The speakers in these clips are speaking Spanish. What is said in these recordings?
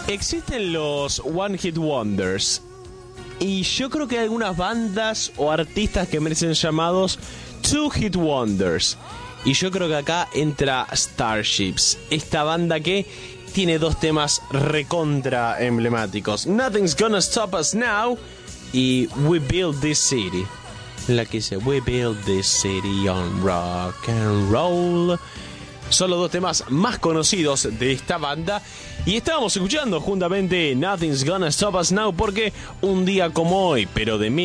Existen los One Hit Wonders y yo creo que hay algunas bandas o artistas que merecen llamados Two Hit Wonders. Y yo creo que acá entra Starships, esta banda que tiene dos temas recontra emblemáticos: Nothing's Gonna Stop Us Now y We Build This City. La que dice We Build This City on Rock and Roll. Son los dos temas más conocidos de esta banda. Y estábamos escuchando juntamente Nothing's Gonna Stop Us Now porque un día como hoy, pero de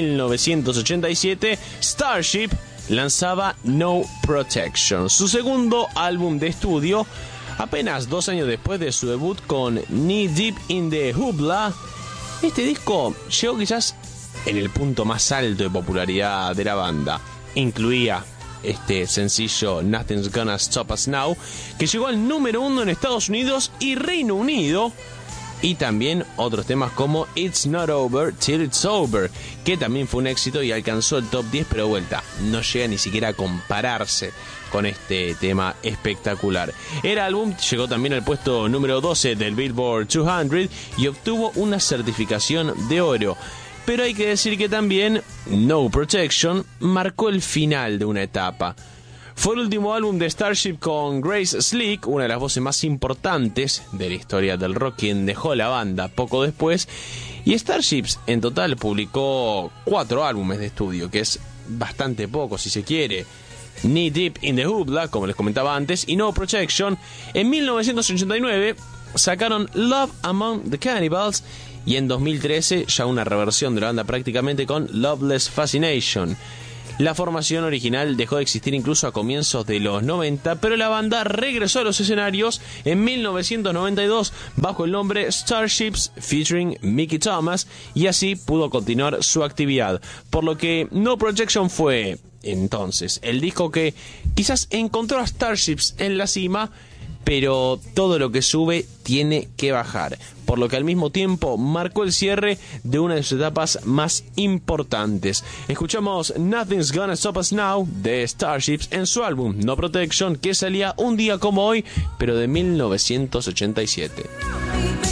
1987, Starship lanzaba No Protection, su segundo álbum de estudio, apenas 2 años después de su debut con Knee Deep in the Hoopla. Este disco llegó quizás en el punto más alto de popularidad de la banda. Incluía este sencillo Nothing's Gonna Stop Us Now, que llegó al número 1 en Estados Unidos y Reino Unido, y también otros temas como It's Not Over Till It's Over, que también fue un éxito y alcanzó el top 10, pero vuelta, no llega ni siquiera a compararse con este tema espectacular. El álbum llegó también al puesto número 12 del Billboard 200 y obtuvo una certificación de oro. Pero hay que decir que también No Protection marcó el final de una etapa. Fue el último álbum de Starship con Grace Slick, una de las voces más importantes de la historia del rock, quien dejó la banda poco después. Y Starships en total publicó 4 álbumes de estudio, que es bastante poco si se quiere. Knee Deep in the Hoopla, como les comentaba antes, y No Protection. En 1989 sacaron Love Among the Cannibals, y en 2013 ya una reversión de la banda prácticamente con Loveless Fascination. La formación original dejó de existir incluso a comienzos de los 90, pero la banda regresó a los escenarios en 1992 bajo el nombre Starships featuring Mickey Thomas, y así pudo continuar su actividad, por lo que No Protection fue entonces el disco que quizás encontró a Starships en la cima, pero todo lo que sube tiene que bajar, por lo que al mismo tiempo marcó el cierre de una de sus etapas más importantes. Escuchamos Nothing's Gonna Stop Us Now de Starships en su álbum No Protection, que salía un día como hoy, pero de 1987.